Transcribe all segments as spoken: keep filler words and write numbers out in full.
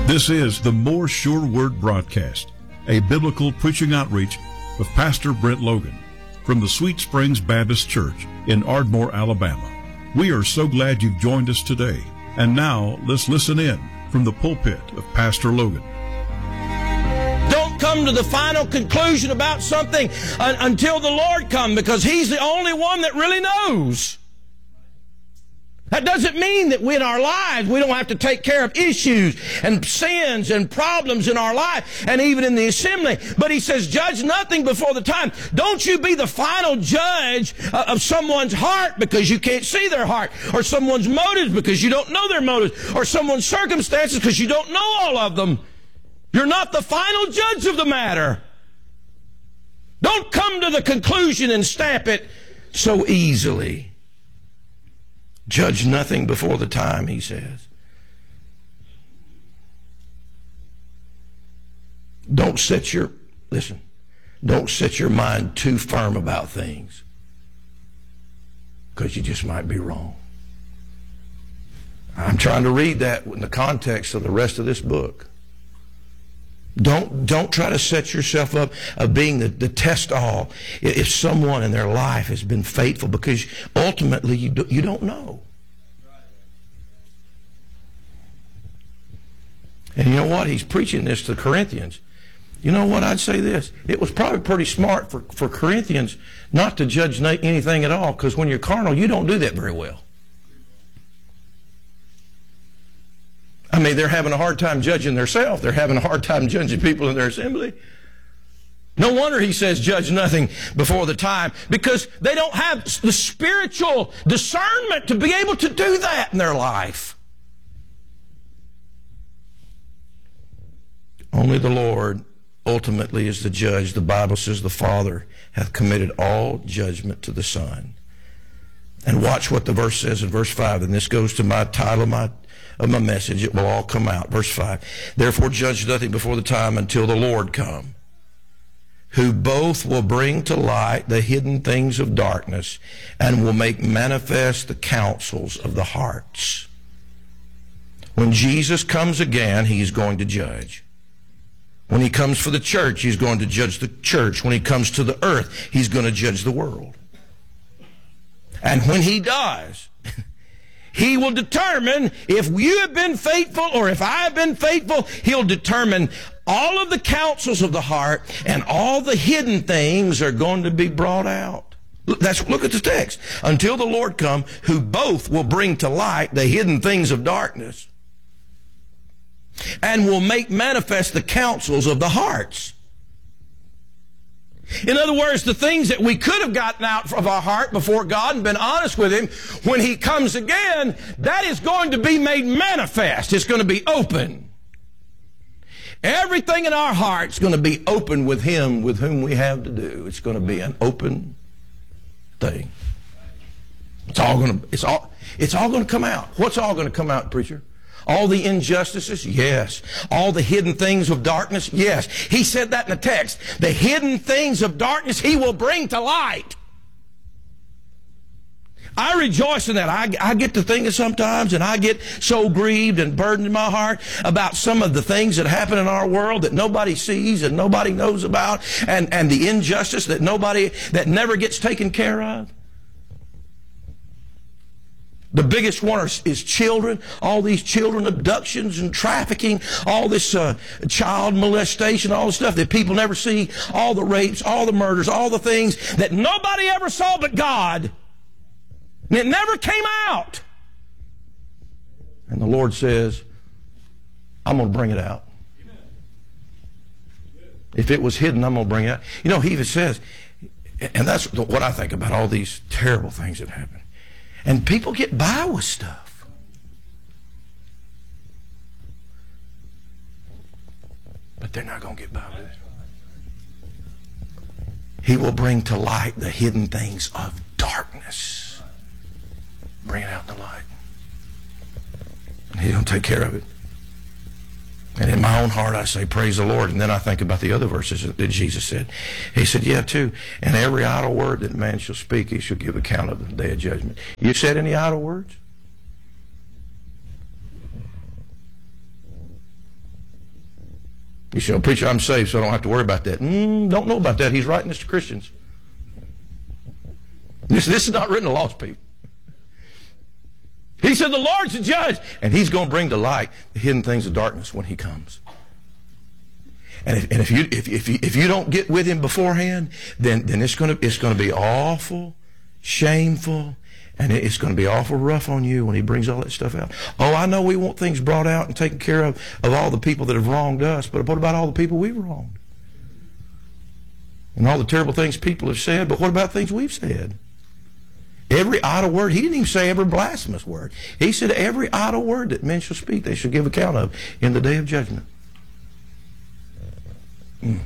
This is the More Sure Word broadcast, a biblical preaching outreach of Pastor Brent Logan from the Sweet Springs Baptist Church in Ardmore, Alabama. We are so glad you've joined us today. And now let's listen in from the pulpit of Pastor Logan. Don't come to the final conclusion about something un- until the Lord comes, because He's the only one that really knows. That doesn't mean that we in our lives, we don't have to take care of issues and sins and problems in our life and even in the assembly. But He says, judge nothing before the time. Don't you be the final judge uh, of someone's heart because you can't see their heart, or someone's motives because you don't know their motives, or someone's circumstances because you don't know all of them. You're not the final judge of the matter. Don't come to the conclusion and stamp it so easily. Judge nothing before the time, He says. Don't set your, listen, don't set your mind too firm about things, because you just might be wrong. I'm trying to read that in the context of the rest of this book. Don't, don't try to set yourself up of being the, the test-all if someone in their life has been faithful, because ultimately you, do, you don't know. And you know what? He's preaching this to the Corinthians. You know what? I'd say this. It was probably pretty smart for, for Corinthians not to judge anything at all, because when you're carnal, you don't do that very well. I mean, they're having a hard time judging themselves. They're having a hard time judging people in their assembly. No wonder he says, judge nothing before the time, because they don't have the spiritual discernment to be able to do that in their life. Only the Lord ultimately is the judge. The Bible says the Father hath committed all judgment to the Son. And watch what the verse says in verse five, and this goes to my title of my of my message. It will all come out. Verse five, therefore judge nothing before the time until the Lord come, who both will bring to light the hidden things of darkness and will make manifest the counsels of the hearts. When Jesus comes again, He's going to judge. When He comes for the church, He's going to judge the church. When He comes to the earth, He's going to judge the world. And when He does, He will determine if you have been faithful or if I have been faithful. He'll determine all of the counsels of the heart, and all the hidden things are going to be brought out. That's, look at the text. Until the Lord come, who both will bring to light the hidden things of darkness and will make manifest the counsels of the hearts. In other words, the things that we could have gotten out of our heart before God and been honest with Him, when He comes again, that is going to be made manifest. It's going to be open. Everything in our heart is going to be open with Him with whom we have to do. It's going to be an open thing. It's all going to, it's all, it's all going to come out. What's all going to come out, preacher? All the injustices? Yes. All the hidden things of darkness? Yes. He said that in the text. The hidden things of darkness He will bring to light. I rejoice in that. I, I get to thinking sometimes, and I get so grieved and burdened in my heart about some of the things that happen in our world that nobody sees and nobody knows about, and, and the injustice that nobody, that never gets taken care of. The biggest one is, is children, all these children abductions and trafficking, all this uh, child molestation, all the stuff that people never see, all the rapes, all the murders, all the things that nobody ever saw but God. And it never came out. And the Lord says, I'm going to bring it out. If it was hidden, I'm going to bring it out. You know, He even says, and that's what I think about all these terrible things that happen. And people get by with stuff. But they're not going to get by with it. He will bring to light the hidden things of darkness. Bring it out in the light. And He's going to take care of it. And in my own heart, I say, praise the Lord. And then I think about the other verses that Jesus said. He said, yeah, too. And every idle word that man shall speak, he shall give account of the day of judgment. You said any idle words? You say, oh, preacher, I'm saved, so I don't have to worry about that. Mm, don't know about that. He's writing this to Christians. This, this is not written to lost people. He said the Lord's the judge, and he's going to bring to light the hidden things of darkness when he comes. And if, and if you if, if you if you don't get with him beforehand, then then it's going to it's going to be awful, shameful, and it's going to be awful rough on you when he brings all that stuff out. Oh, I know we want things brought out and taken care of of all the people that have wronged us, but what about all the people we've wronged? And all the terrible things people have said, but what about things we've said? Every idle word. He didn't even say every blasphemous word. He said every idle word that men shall speak, they shall give account of in the day of judgment. Mm.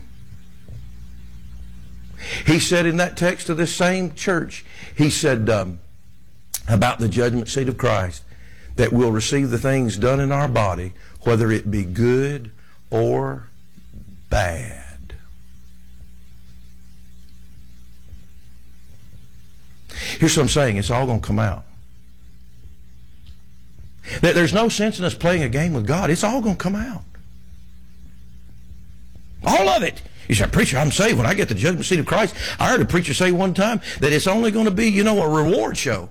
He said in that text of this same church, he said um, about the judgment seat of Christ, that we'll receive the things done in our body, whether it be good or bad. Here's what I'm saying. It's all going to come out. There's no sense in us playing a game with God. It's all going to come out. All of it. You say, preacher, I'm saved. When I get the judgment seat of Christ, I heard a preacher say one time that it's only going to be, you know, a reward show.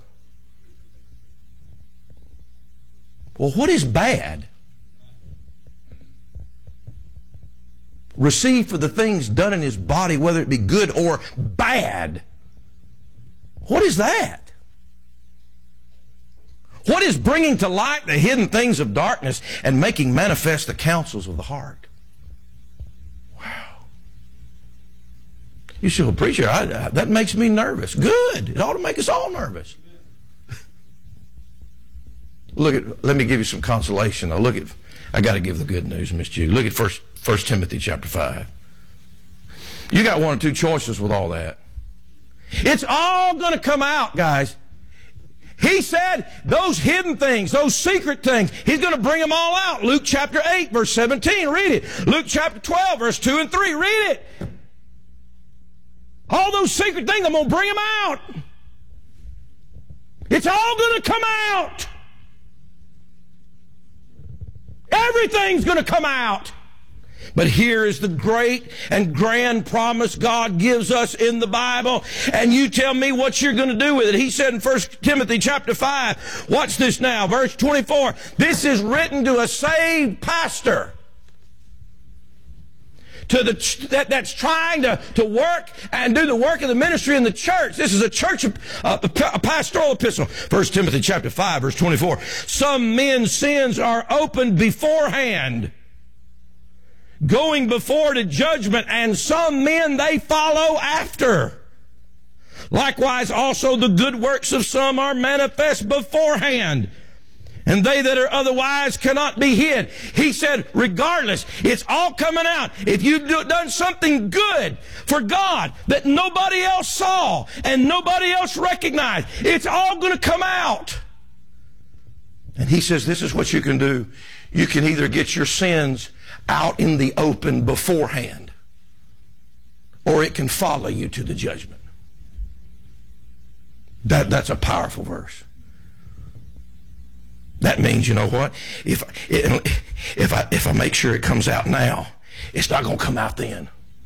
Well, what is bad? Receive for the things done in his body, whether it be good or bad. What is that? What is bringing to light the hidden things of darkness and making manifest the counsels of the heart? Wow. You say, well, preacher, I, I, that makes me nervous. Good. It ought to make us all nervous. Look at, let me give you some consolation. Now look at, I got to give the good news, Miss Jude. Look at First, First Timothy chapter five. You got one or two choices with all that. It's all going to come out, guys. He said those hidden things, those secret things, he's going to bring them all out. Luke chapter eight, verse seventeen, read it. Luke chapter twelve, verse two and three, read it. All those secret things, I'm going to bring them out. It's all going to come out. Everything's going to come out. But here is the great and grand promise God gives us in the Bible, and you tell me what you're going to do with it. He said in First Timothy chapter five, watch this now, verse twenty-four, this is written to a saved pastor to the that, that's trying to, to work and do the work of the ministry in the church. This is a church, uh, a pastoral epistle. First Timothy chapter five, verse twenty-four, some men's sins are opened beforehand, going before to judgment, and some men they follow after. Likewise also the good works of some are manifest beforehand, and they that are otherwise cannot be hid. He said, regardless, it's all coming out. If you've done something good for God that nobody else saw and nobody else recognized, it's all going to come out. And he says, this is what you can do. You can either get your sins out in the open beforehand, or it can follow you to the judgment. That, that's a powerful verse. That means, you know what? If, if, I, if I make sure it comes out now, it's not going to come out then.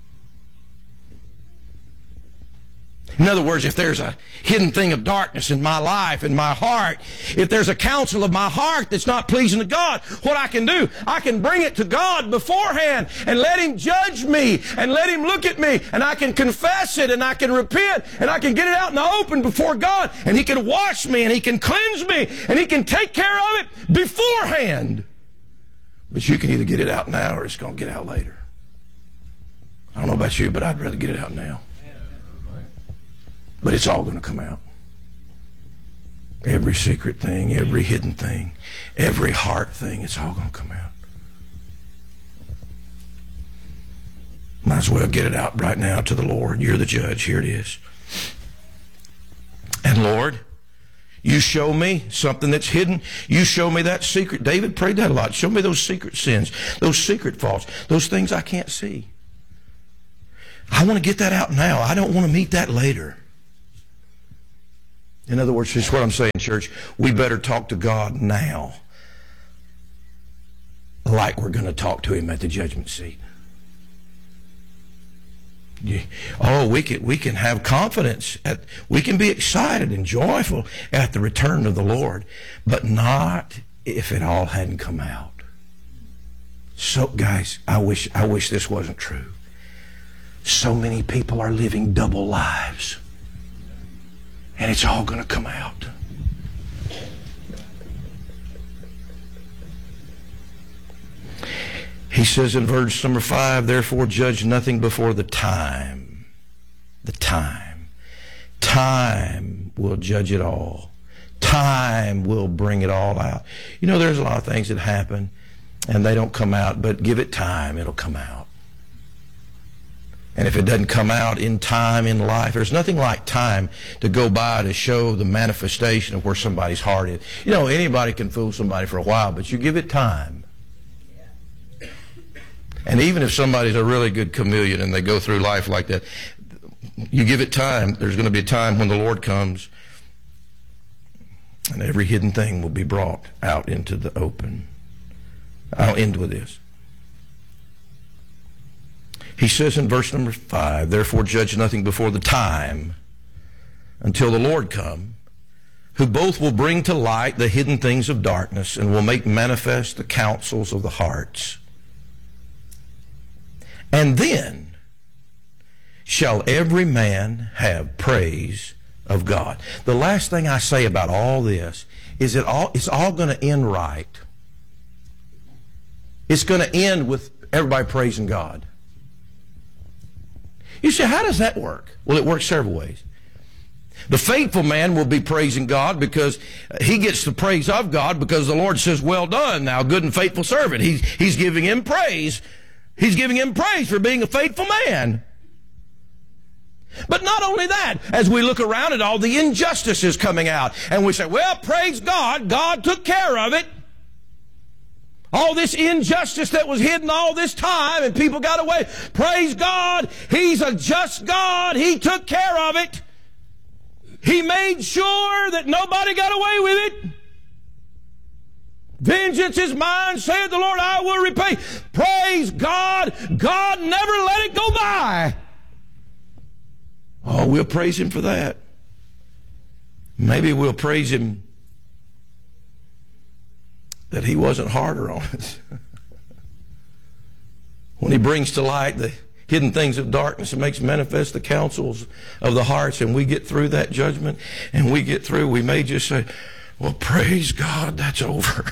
In other words, if there's a hidden thing of darkness in my life, in my heart, if there's a counsel of my heart that's not pleasing to God, what I can do, I can bring it to God beforehand and let him judge me and let him look at me, and I can confess it and I can repent and I can get it out in the open before God, and he can wash me and he can cleanse me and he can take care of it beforehand. But you can either get it out now or it's going to get out later. I don't know about you, but I'd rather get it out now. But it's all going to come out. Every secret thing, every hidden thing, every heart thing, it's all going to come out. Might as well get it out right now to the Lord. You're the judge. Here it is. And Lord, you show me something that's hidden. You show me that secret. David prayed that a lot. Show me those secret sins, those secret faults, those things I can't see. I want to get that out now. I don't want to meet that later. In other words, this is what I'm saying, church. We better talk to God now like we're going to talk to him at the judgment seat. oh, we can, we can have confidence. At, we can be excited and joyful at the return of the Lord, but not if it all hadn't come out. So, guys, I wish, I wish this wasn't true. So many people are living double lives, and it's all going to come out. He says in verse number five, therefore judge nothing before the time. The time. Time will judge it all. Time will bring it all out. You know, there's a lot of things that happen and they don't come out, but give it time, it'll come out. And if it doesn't come out in time in life, there's nothing like time to go by to show the manifestation of where somebody's heart is. You know, anybody can fool somebody for a while, but you give it time. And even if somebody's a really good chameleon and they go through life like that, you give it time. There's going to be a time when the Lord comes and every hidden thing will be brought out into the open. I'll end with this. He says in verse number five, therefore judge nothing before the time until the Lord come, who both will bring to light the hidden things of darkness and will make manifest the counsels of the hearts. And then shall every man have praise of God. The last thing I say about all this is it all, it's all going to end right. It's going to end with everybody praising God. You say, how does that work? Well, it works several ways. The faithful man will be praising God because he gets the praise of God because the Lord says, well done, thou good and faithful servant. He's, he's giving him praise. He's giving him praise for being a faithful man. But not only that, as we look around at all the injustices coming out, and we say, well, praise God, God took care of it. All this injustice that was hidden all this time and people got away. Praise God, He's a just God. He took care of it. He made sure that nobody got away with it. Vengeance is mine, saith the Lord, I will repay. Praise God. God never let it go by. Oh, we'll praise Him for that. Maybe we'll praise Him that He wasn't harder on us. When He brings to light the hidden things of darkness and makes manifest the counsels of the hearts, and we get through that judgment and we get through, we may just say, well, praise God, that's over.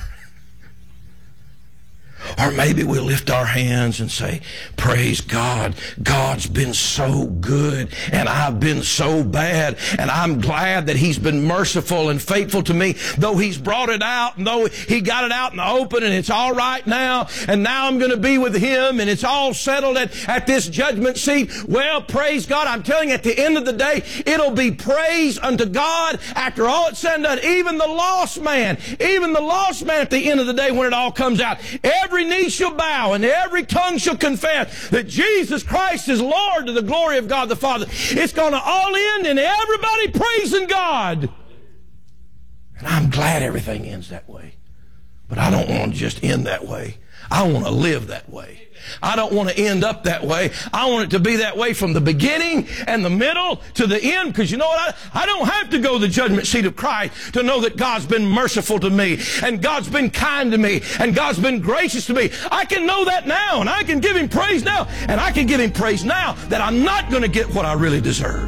Or maybe we'll lift our hands and say, praise God. God's been so good and I've been so bad, and I'm glad that He's been merciful and faithful to me, though He's brought it out and though He got it out in the open and it's all right now, and now I'm going to be with Him and it's all settled at, at this judgment seat. Well, praise God. I'm telling you, at the end of the day, it'll be praise unto God after all it's said and done. Even the lost man, even the lost man at the end of the day when it all comes out, every Every knee shall bow and every tongue shall confess that Jesus Christ is Lord to the glory of God the Father. It's going to all end in everybody praising God. And I'm glad everything ends that way. But I don't want to just end that way. I want to live that way. I don't want to end up that way. I want it to be that way from the beginning and the middle to the end, because you know what? I, I don't have to go to the judgment seat of Christ to know that God's been merciful to me and God's been kind to me and God's been gracious to me. I can know that now, and I can give Him praise now, and I can give Him praise now that I'm not going to get what I really deserve.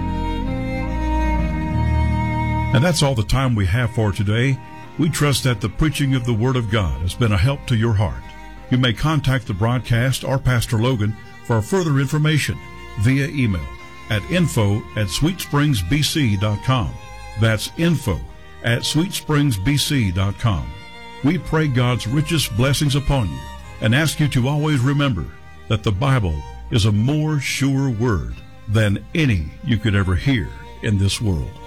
And that's all the time we have for today. We trust that the preaching of the Word of God has been a help to your heart. You may contact the broadcast or Pastor Logan for further information via email at info at sweet springs b c dot com. That's info at sweet springs b c dot com. We pray God's richest blessings upon you and ask you to always remember that the Bible is a more sure word than any you could ever hear in this world.